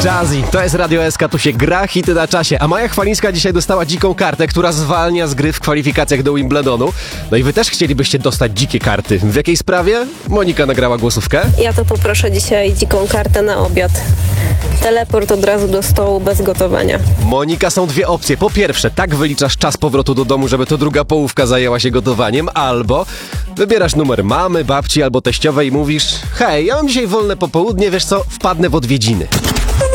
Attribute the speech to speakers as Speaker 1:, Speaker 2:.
Speaker 1: Jazzy, to jest Radio SK, tu się gra hity na czasie. A Maja Chwalińska dzisiaj dostała dziką kartę, która zwalnia z gry w kwalifikacjach do Wimbledonu. No i wy też chcielibyście dostać dzikie karty. W jakiej sprawie? Monika nagrała głosówkę.
Speaker 2: Ja to poproszę dzisiaj dziką kartę na obiad. Teleport od razu do stołu bez gotowania.
Speaker 1: Monika, są dwie opcje. Po pierwsze, tak wyliczasz czas powrotu do domu, żeby to druga połówka zajęła się gotowaniem, albo wybierasz numer mamy, babci albo teściowej i mówisz: hej, ja mam dzisiaj wolne popołudnie, wiesz co, wpadnę w odwiedziny.